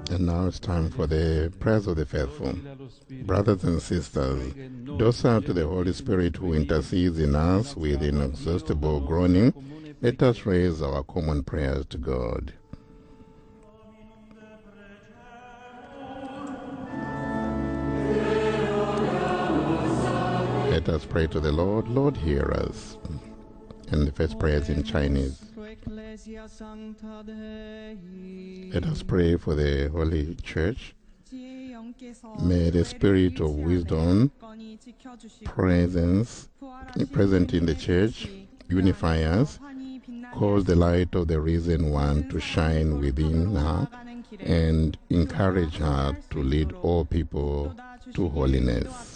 And now it's time for the prayers of the faithful. Brothers and sisters, docile to the Holy Spirit who intercedes in us with inexhaustible groaning, let us raise our common prayers to God. Let us pray to the Lord. Lord, hear us. And the first prayer is in Chinese. Let us pray for the Holy Church. May the spirit of wisdom, present in the Church, unify us, cause the light of the risen one to shine within her, and encourage her to lead all people to holiness.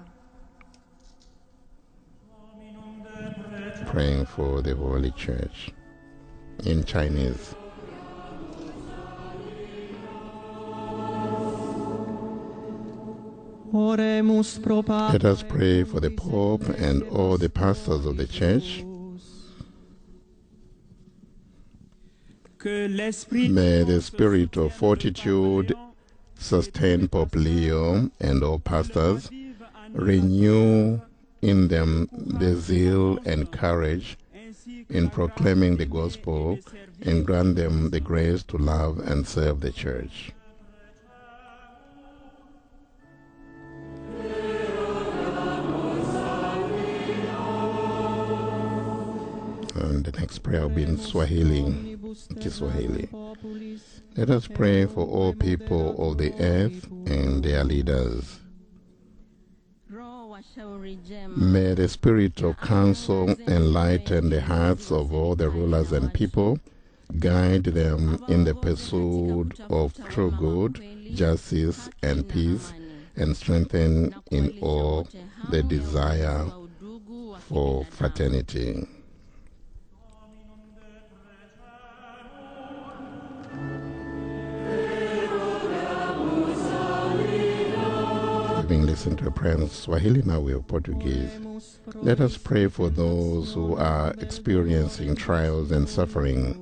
Praying for the Holy Church in Chinese. Let us pray for the Pope and all the pastors of the Church. May the spirit of fortitude sustain Pope Leo and all pastors, renew in them the zeal and courage in proclaiming the gospel, and grant them the grace to love and serve the Church. And the next prayer will be in Swahili, Kiswahili. Let us pray for all people of the earth and their leaders. May the spirit of counsel enlighten the hearts of all the rulers and people, guide them in the pursuit of true good, justice, and peace, and strengthen in all the desire for fraternity. Having listened to a prayer in Swahili, now we are Portuguese. Let us pray for those who are experiencing trials and suffering.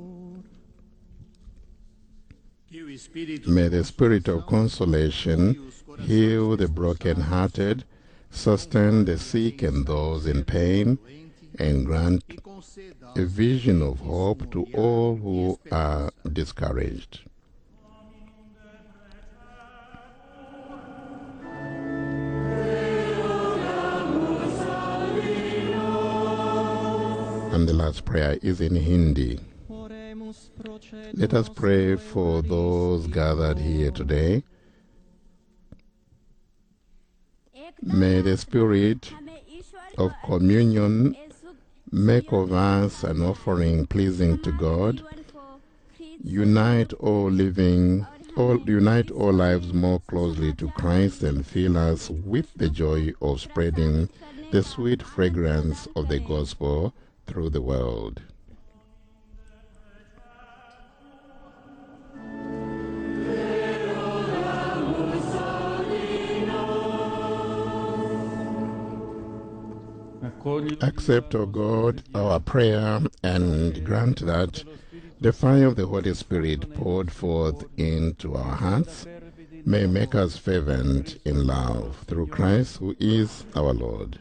May the spirit of consolation heal the broken-hearted, sustain the sick and those in pain, and grant a vision of hope to all who are discouraged. And the last prayer is in Hindi. Let us pray for those gathered here today. May the spirit of communion make of us an offering pleasing to God. Unite all lives more closely to Christ, and fill us with the joy of spreading the sweet fragrance of the gospel through the world. Accept, O God, our prayer, and grant that the fire of the Holy Spirit poured forth into our hearts may make us fervent in love, through Christ, who is our Lord.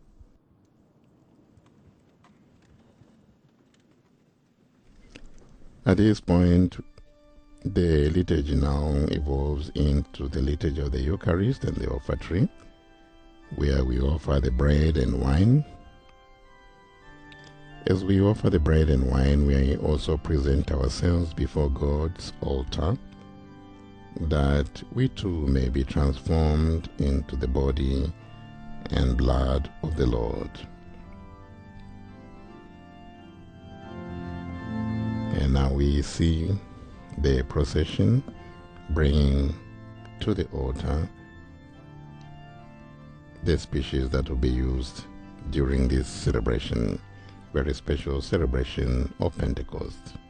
At this point, the liturgy now evolves into the liturgy of the Eucharist and the offertory, where we offer the bread and wine. As we offer the bread and wine, we also present ourselves before God's altar, that we too may be transformed into the body and blood of the Lord. And now we see the procession bringing to the altar the species that will be used during this celebration, very special celebration of Pentecost.